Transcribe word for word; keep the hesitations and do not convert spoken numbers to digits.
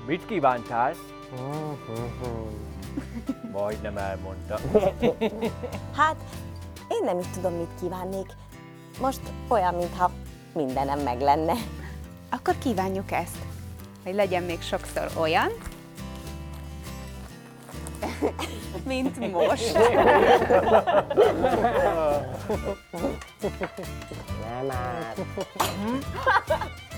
Mit kívántál? Majdnem elmondta. Hát, én nem is tudom, mit kívánnék. Most olyan, mintha mindenem meg lenne. Akkor kívánjuk ezt, hogy legyen még sokszor olyan, mint most. Nem áll.